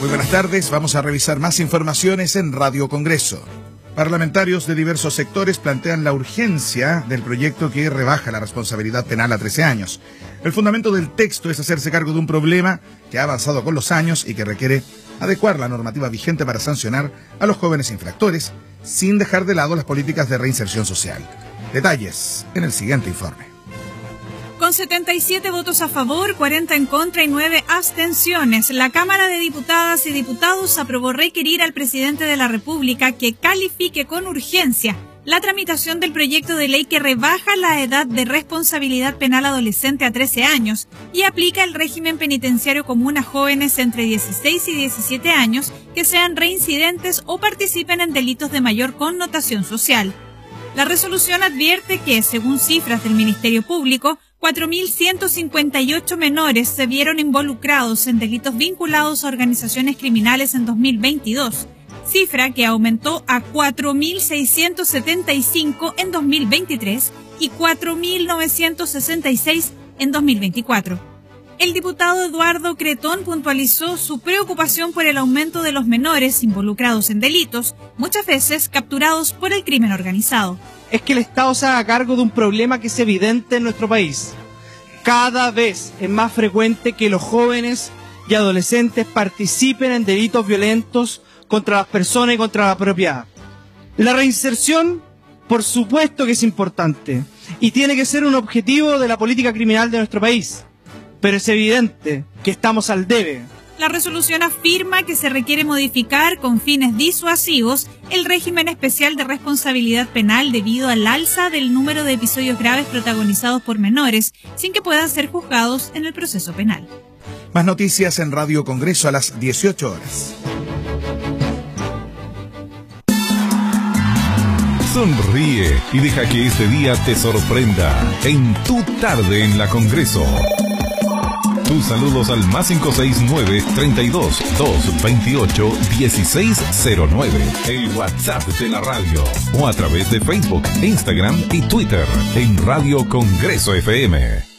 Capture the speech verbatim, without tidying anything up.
Muy buenas tardes, vamos a revisar más informaciones en Radio Congreso. Parlamentarios de diversos sectores plantean la urgencia del proyecto que rebaja la responsabilidad penal a trece años. El fundamento del texto es hacerse cargo de un problema que ha avanzado con los años y que requiere adecuar la normativa vigente para sancionar a los jóvenes infractores sin dejar de lado las políticas de reinserción social. Detalles en el siguiente informe. Con setenta y siete votos a favor, cuarenta en contra y nueve abstenciones, la Cámara de Diputadas y Diputados aprobó requerir al presidente de la República que califique con urgencia la tramitación del proyecto de ley que rebaja la edad de responsabilidad penal adolescente a trece años y aplica el régimen penitenciario común a jóvenes entre dieciséis y diecisiete años que sean reincidentes o participen en delitos de mayor connotación social. La resolución advierte que, según cifras del Ministerio Público, cuatro mil ciento cincuenta y ocho menores se vieron involucrados en delitos vinculados a organizaciones criminales en dos mil veintidós, cifra que aumentó a cuatro mil seiscientos setenta y cinco en dos mil veintitrés y cuatro mil novecientos sesenta y seis en dos mil veinticuatro. El diputado Eduardo Cretón puntualizó su preocupación por el aumento de los menores involucrados en delitos, muchas veces capturados por el crimen organizado. Es que el Estado se haga cargo de un problema que es evidente en nuestro país. Cada vez es más frecuente que los jóvenes y adolescentes participen en delitos violentos contra las personas y contra la propiedad. La reinserción, por supuesto que es importante y tiene que ser un objetivo de la política criminal de nuestro país, pero es evidente que estamos al debe. La resolución afirma que se requiere modificar con fines disuasivos el régimen especial de responsabilidad penal debido al alza del número de episodios graves protagonizados por menores, sin que puedan ser juzgados en el proceso penal. Más noticias en Radio Congreso a las dieciocho horas. Sonríe y deja que este día te sorprenda en Tu Tarde en la Congreso. Tus saludos al más cinco seis nueve, treinta y dos, doscientos veintiocho, dieciséis cero nueve, el WhatsApp de la radio, o a través de Facebook, Instagram y Twitter en Radio Congreso F M.